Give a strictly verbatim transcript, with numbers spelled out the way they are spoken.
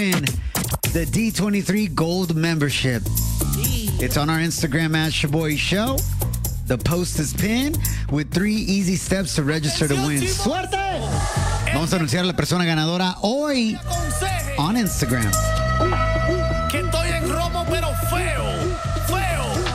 the D twenty-three Gold membership. It's on our Instagram at Shaboy Show. The post is pinned with three easy steps to register to win. ¡Suerte! Vamos a anunciar a la persona ganadora hoy on Instagram. Que estoy en romo, pero feo, feo.